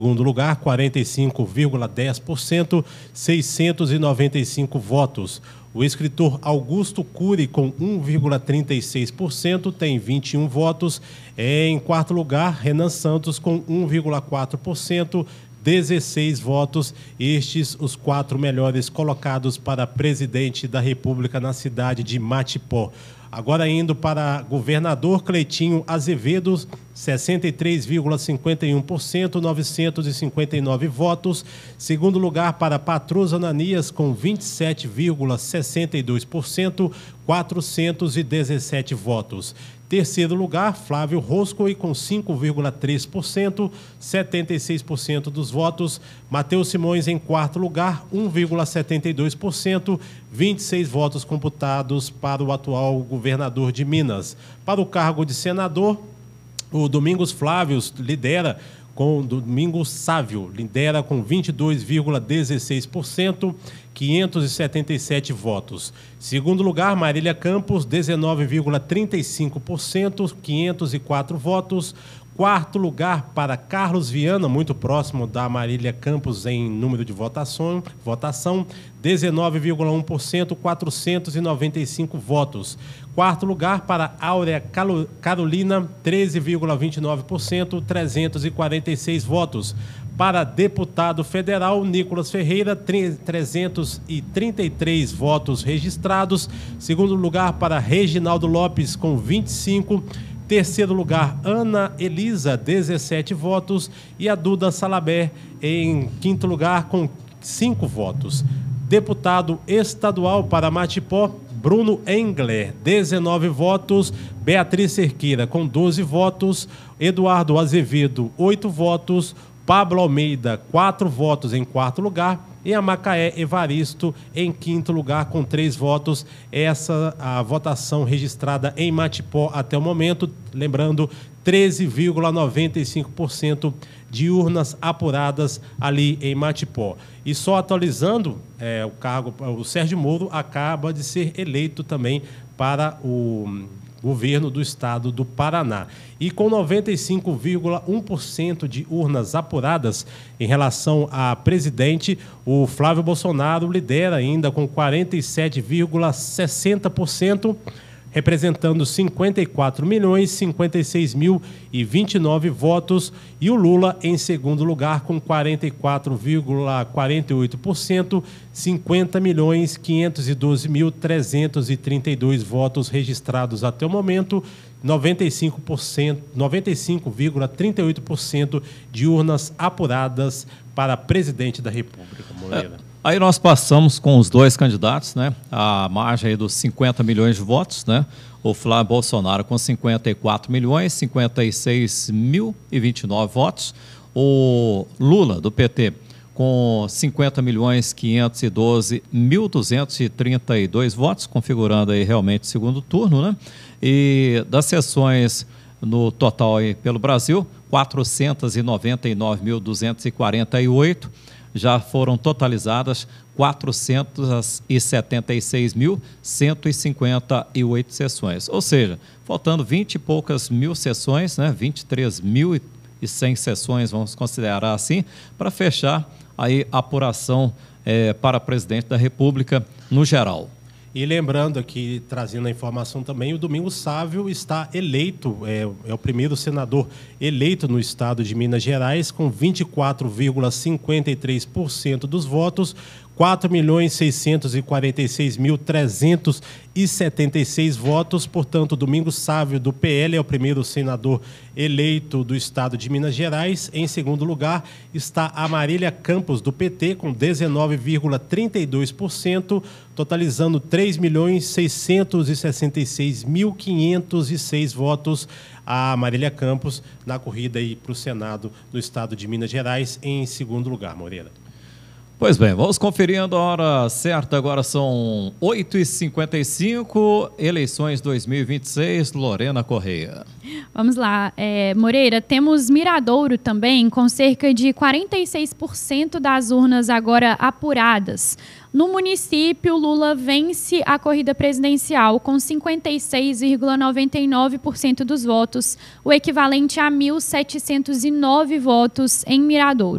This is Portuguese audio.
Segundo lugar, 45,10%, 695 votos. O escritor Augusto Cury, com 1,36%, tem 21 votos. Em quarto lugar, Renan Santos, com 1,4%, 16 votos. Estes os 4 melhores colocados para presidente da República na cidade de Matipó. Agora indo para governador, Cleitinho Azevedo, 63,51%, 959 votos. Segundo lugar para Patroso Ananias, com 27,62%, 417 votos. Terceiro lugar, Flávio Roscoe, com 5,3%, 76% dos votos. Matheus Simões, em quarto lugar, 1,72%, 26 votos computados para o atual governador de Minas. Para o cargo de senador, o Domingos Sávio lidera com 22,16%, 577 votos. Segundo lugar, Marília Campos, 19,35%, 504 votos. Quarto lugar para Carlos Viana, muito próximo da Marília Campos em número de votação, 19,1%, 495 votos. Quarto lugar para Áurea Carolina, 13,29%, 346 votos. Para deputado federal, Nicolas Ferreira, 333 votos registrados. Segundo lugar para Reginaldo Lopes, com 25. Terceiro lugar, Ana Elisa, 17 votos. E a Duda Salabert, em quinto lugar, com 5 votos. Deputado estadual para Matipó, Bruno Engler, 19 votos. Beatriz Cerqueira, com 12 votos. Eduardo Azevedo, 8 votos. Pablo Almeida, 4 votos em quarto lugar. E a Macaé Evaristo, em quinto lugar, com 3 votos. Essa a votação registrada em Matipó até o momento. Lembrando, 13,95% de urnas apuradas ali em Matipó. E só atualizando, o Sérgio Moro acaba de ser eleito também para o governo do estado do Paraná. E com 95,1% de urnas apuradas em relação a presidente, o Flávio Bolsonaro lidera ainda com 47,60%, representando 54.056.029 votos, e o Lula em segundo lugar com 44,48%, 50.512.332 votos registrados até o momento, 95,38% de urnas apuradas para presidente da República. Moreira. Aí nós passamos com os dois candidatos, né? A margem aí dos 50 milhões de votos, né? O Flávio Bolsonaro com 54 milhões, 56.029 votos. O Lula, do PT, com 50.512.232 votos, configurando aí realmente o segundo turno, né? E das sessões no total aí pelo Brasil, 499.248, já foram totalizadas 476.158 sessões. Ou seja, faltando 20 e poucas mil sessões, né, 23.100 sessões, vamos considerar assim, para fechar aí a apuração para presidente da República no geral. E lembrando aqui, trazendo a informação também, o Domingos Sávio está eleito, é o primeiro senador eleito no estado de Minas Gerais, com 24,53% dos votos, 4.646.376 votos. Portanto, Domingos Sávio, do PL, é o primeiro senador eleito do estado de Minas Gerais. Em segundo lugar está a Marília Campos, do PT, com 19,32%, totalizando 3.666.506 votos. A Marília Campos na corrida para o Senado do estado de Minas Gerais, em segundo lugar, Moreira. Pois bem, vamos conferindo a hora certa. Agora são 8h55, eleições 2026, Lorena Correia. Vamos lá, Moreira, temos Miradouro também, com cerca de 46% das urnas agora apuradas. No município, Lula vence a corrida presidencial com 56,99% dos votos, o equivalente a 1.709 votos em Miradouro.